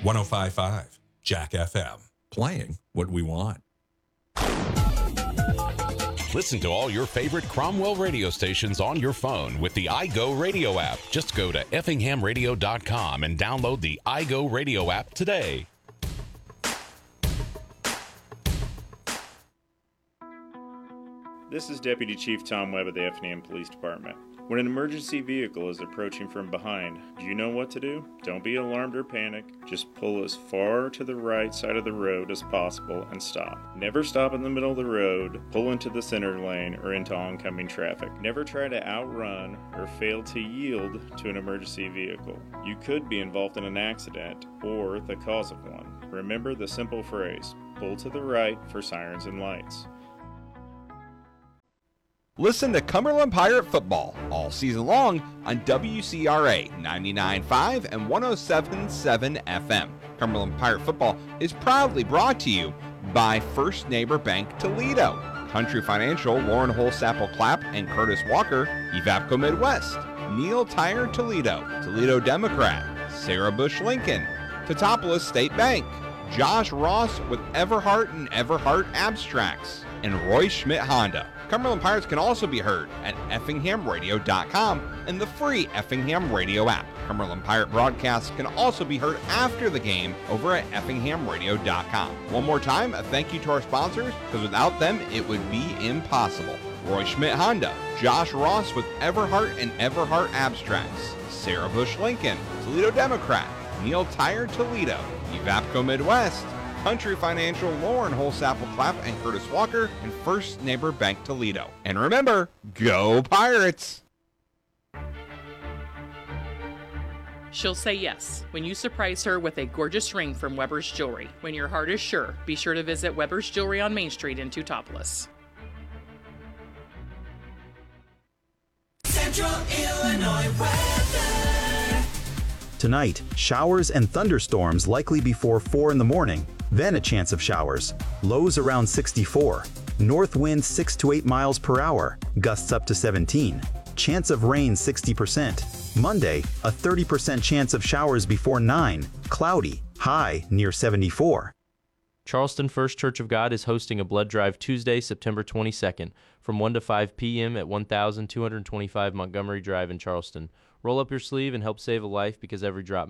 105.5 Jack FM. Playing what we want. Listen to all your favorite Cromwell radio stations on your phone with the iGo Radio app. Just go to effinghamradio.com and download the iGo Radio app today. This is Deputy Chief Tom Webb of the Effingham Police Department. When an emergency vehicle is approaching from behind, do you know what to do? Don't be alarmed or panic. Just pull as far to the right side of the road as possible and stop. Never stop in the middle of the road, pull into the center lane, or into oncoming traffic. Never try to outrun or fail to yield to an emergency vehicle. You could be involved in an accident or the cause of one. Remember the simple phrase, pull to the right for sirens and lights. Listen to Cumberland Pirate Football all season long on WCRA 99.5 and 107.7 FM. Cumberland Pirate Football is proudly brought to you by First Neighbor Bank Toledo, Country Financial, Lauren Holsapple Clapp and Curtis Walker, Evapco Midwest, Neil Tire Toledo, Toledo Democrat, Sarah Bush Lincoln, Teutopolis State Bank, Josh Ross with Everhart and Everhart Abstracts, and Roy Schmidt Honda. Cumberland Pirates can also be heard at effinghamradio.com and the free Effingham Radio app. Cumberland Pirate broadcasts can also be heard after the game over at effinghamradio.com. One more time, a thank you to our sponsors, because without them, it would be impossible. Roy Schmidt Honda, Josh Ross with Everhart and Everhart Abstracts, Sarah Bush Lincoln, Toledo Democrat, Neil Tire Toledo, Evapco Midwest, Country Financial, Lauren Holsapple Clapp and Curtis Walker, and First Neighbor Bank Toledo. And remember, go Pirates! She'll say yes when you surprise her with a gorgeous ring from Weber's Jewelry. When your heart is sure, be sure to visit Weber's Jewelry on Main Street in Teutopolis. Central Illinois weather. Tonight, showers and thunderstorms likely before 4 in the morning, then a chance of showers. Lows around 64. North wind 6 to 8 miles per hour, gusts up to 17. Chance of rain 60%. Monday, a 30% chance of showers before 9. Cloudy, high near 74. Charleston First Church of God is hosting a blood drive Tuesday, September 22nd, from 1 to 5 p.m. at 1225 Montgomery Drive in Charleston. Roll up your sleeve and help save a life, because every drop